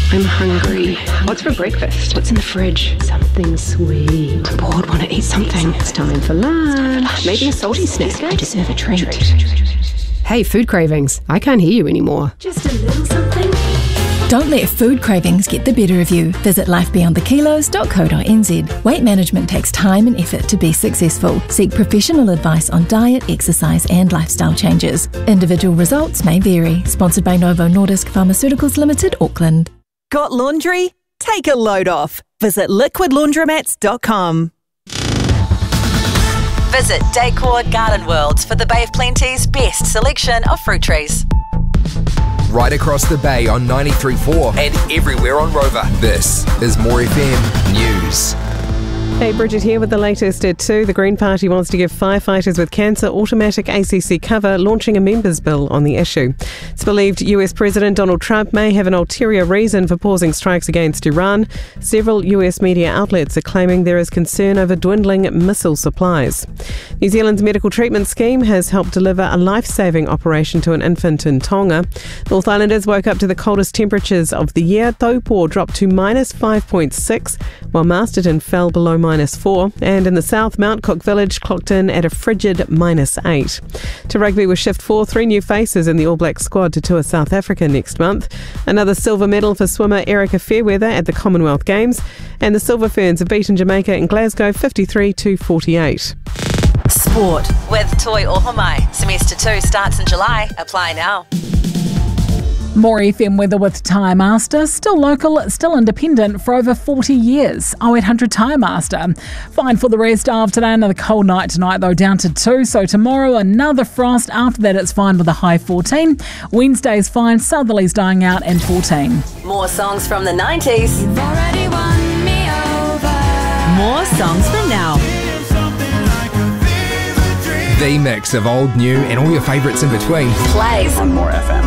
I'm hungry. What's for breakfast? What's in the fridge? Something sweet. I'm bored, want to eat something. It's time for lunch. Maybe a salty snack. I deserve a treat. Hey, food cravings. I can't hear you anymore. Just a little something. Don't let food cravings get the better of you. Visit lifebeyondthekilos.co.nz. Weight management takes time and effort to be successful. Seek professional advice on diet, exercise and lifestyle changes. Individual results may vary. Sponsored by Novo Nordisk Pharmaceuticals Limited, Auckland. Got laundry? Take a load off. Visit liquidlaundromats.com. Visit Decor Garden Worlds for the Bay of Plenty's best selection of fruit trees. Right across the bay on 93.4 and everywhere on Rover. This is More FM News. Hey, Bridget here with the latest at 2. The Green Party wants to give firefighters with cancer automatic ACC cover, launching a members' bill on the issue. It's believed US President Donald Trump may have an ulterior reason for pausing strikes against Iran. Several US media outlets are claiming there is concern over dwindling missile supplies. New Zealand's medical treatment scheme has helped deliver a life-saving operation to an infant in Tonga. North Islanders woke up to the coldest temperatures of the year. Taupō dropped to minus 5.6, while Masterton fell below -4, and in the south, Mount Cook Village clocked in at a frigid -8. To rugby with Shift 4, 3 new faces in the All Blacks squad to tour South Africa next month. Another silver medal for swimmer Erica Fairweather at the Commonwealth Games, and the Silver Ferns have beaten Jamaica in Glasgow 53-48. Sport with Toi Ohomai. Semester 2 starts in July. Apply now. More FM weather with Tyre Master. Still local, still independent for over 40 years. 0800 Tyre Master. Fine for the rest of today. Another cold night tonight though, down to 2. So tomorrow another frost. After that it's fine with a high 14. Wednesday's fine, southerlies dying out and 14. More songs from the 90s. You've already won me over. More songs from now. The mix of old, new and all your favourites in between. Plays on More FM.